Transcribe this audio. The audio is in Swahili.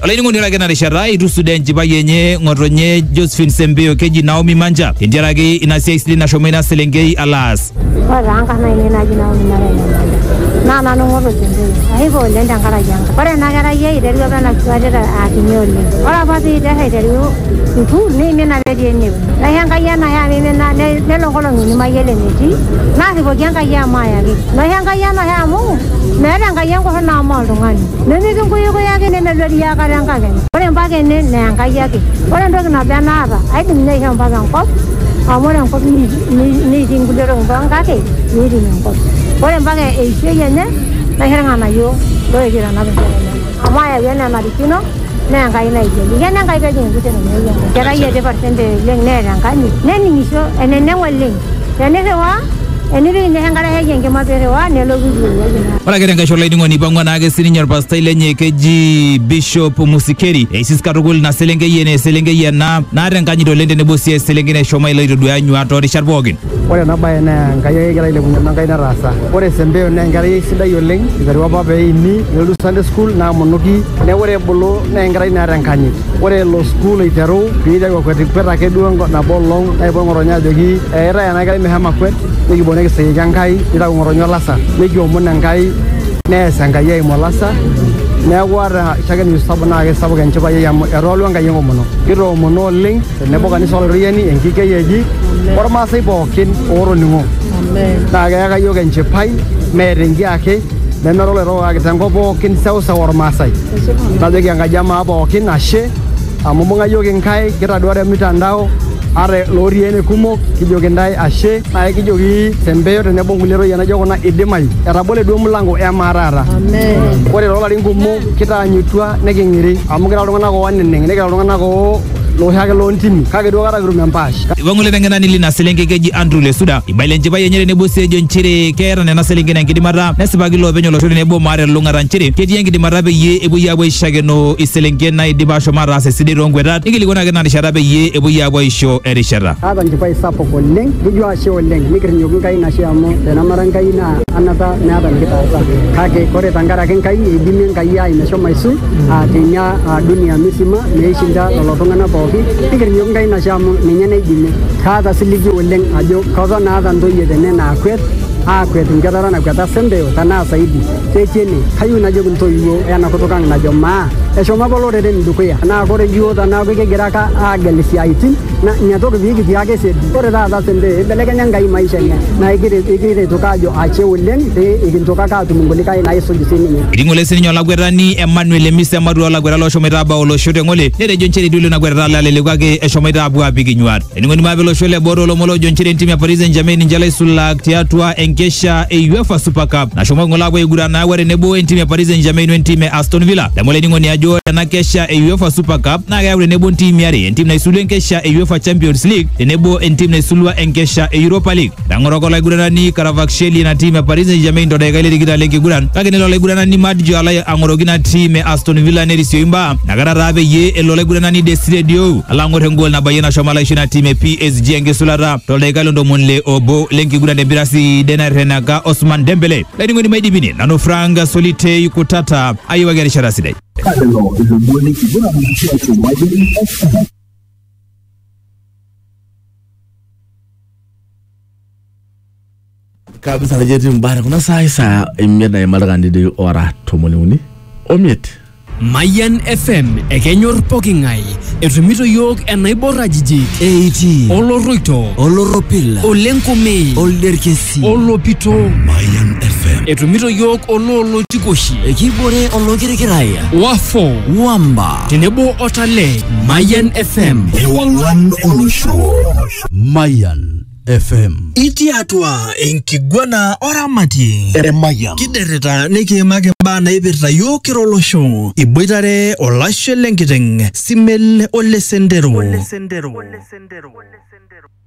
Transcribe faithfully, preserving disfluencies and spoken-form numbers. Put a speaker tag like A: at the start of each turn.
A: Ala ingo nila kena rishara itu sudah jibayenye ngoronye Josephine Sembeo keji Naomi Manja indiarage inasia isli na shomena selengei alas.
B: Wala angka na ini na Naomi Manja. Na na no ngoro jende. Ai bo lenda ngara janga. Pare na ngara ye dari ba na suara atinyo le. Ora ba ti dai dari tu ni me na le ni. Na yanga ya na ya me na le le lo kolo ni ma ye le ni ti. Na si bo yanga ya ma ya ki. Na yanga ya na ya mu. Me yanga ya ko na ma lo ngani. Ne ni ko yo ko ya ke ne me lo ya ka yanga ke. Pare ba ke ne na yanga ya ki. Pare ndo na ba na ba. Ai ni ne ya ba ga ko. Amora ko ni ni ni ngulero ba ga ke. Ni ni ko. Pare ba ke e se ye ne. Na hera na yo. Lo ye ra na ba. Amaya ye na ma di kino. Na ngai na ije. Ye na ngai ka jing ku te ne ye. Jara ye de percent leng ne ra ngai ni. Ne ni so ene ne walling. Ene se wa ene ne hangara he yenge ma pere wa ne lo gudu ye.
A: Wala kerenga shola idingo ni bangwa na age senior pastor lenye keji Bishop Musikeri. Esis karugul na selenge yene selenge yana na renga nyido lende ne bosi selenge ne shoma ile do anyu ato Richard Bogen.
C: Ore na bae na ngai gara ile bunya ngai na rasa. Ore Sembeo na ngai sida yoleng igari wa bae ni yolu Sunday school na monoki ne ore bolo na ngai na renkanyi. Ore lo school itero bida ko kweti kweta ke duongo na bolong na bongoronya jogi era na ngai me hama kwet ni bone ke se jangai ira ngoronyo lasa. Ni jo mona ngai ne sangaye molasa ne wara chaga ni sabana ke sabaga nchaba ya erolo ngai ngo mono kiro mono ling ne boga ni sol rieni engike yeji or ma sai bokin oro ningo amen ta ga ga yo genche pai merengi ake ne no ro ro ga tango bokin sau sa or ma sai ta de ga jama bokin ashe amumunga yo genkai kira duare mitandao are lori ene kumo kijogendai ashe na kijogi Sembeo ne bongulero yana jogona idimai erabole do mulango e marara amen ore rola lingumo kita nyutwa negengiri amugira longana ko wanne negera longana ko lo haga lo ntimi kage do gara guru mempash
A: wangule ngana nili na selenge keji Andrew Lesuda ibale njiba yenyere ne bose jo nchire kera ne na selenge na ngidimara na sibagi lo benyo lo tole ne bo mare lo ngara nchire keji yengi dimara be ye ebu ya boy shageno iselenge na idiba shomara se sidi rongwera ngili gona gana sharabe ye ebu ya boy sho erishara
C: aba njiba isapo ko leng bujwa she leng mikri nyogu kai na shamo na marangai na anata na aba ngita sa kage kore tangara ken kai idimi kai ya ina shoma isu atinya dunia misima meishinda lo tongana Pikir nyong kai na shamu ninya na idime kada siligi uleng ajo kaza na dan do yede ne na kwet a kwet ngara na kweta Sembeo tana saidi techene kayu na jogun to yo yana kutoka na joma e shoma bolo de den dukuya na gore yo da na ge geraka a gelisi aitin na nya to ge gi age se ore da da Sembeo bele ga ngai maisha nya na igire igire to ka jo ache uleng de igin to ka ka tu mungoli kai na iso disini
A: idingole senyo la gwerani Emmanuel Mise Madu la gwera lo shomera ba lo shote ngole ne de joncheri dulu na gwera la le gwage e shomera bu abigi nyuat ngoni mabelo shole boro lo molo joncheri timu ya Paris Saint-Germain njala isula tiatwa enkesha e UEFA Super Cup na shomo ngola bwe gura na were nebo timu ya Paris Saint-Germain timu ya Aston Villa da mole ngoni ajo na kesha e UEFA Super Cup na ga were nebo timu ya timu na isulu enkesha e UEFA Champions League nebo timu na isulwa enkesha e Europa League da ngoroko la gura ni Caravaksheli na timu ya Paris Saint-Germain do da ga ile digita lengi gura kage lo le gura ni Madjo ala angorogina timu ya Aston Villa ne risio imba na gara rabe ye elo le gura ni Desire Dio ala ngore ngol na bayena shomala ishina timu P S G engesulara to da ga ndo monle obo lengi gura de birasi Denar Renaga Osman Dembele leni ngoni maidi bini nano franga solite yukutata ayi wagari sharaside
D: kabisa na jeti mbara kuna saa isa imyeda ya malagandi de ora tomoniuni omiet
E: Mayan F M ekenyor pokingai etumito yok enaibora jiji
F: eighty
E: oloroito
F: oloropila
E: olenkume
F: olderkesi
E: olopito
F: Mayan F M
E: etumito yok ololo chikoshi
F: ekibore olokirikiraya
E: wafo
F: wamba
E: tenebo otale Mayan F M
F: ewangan olusho Mayan F M
G: iti atua enkigwana oramati
F: Mayan
G: kidereta nikimake bana ibirta yokirolosho iboitare olashe lenkiteng simel ole sendero ole sendero ole sendero ole sendero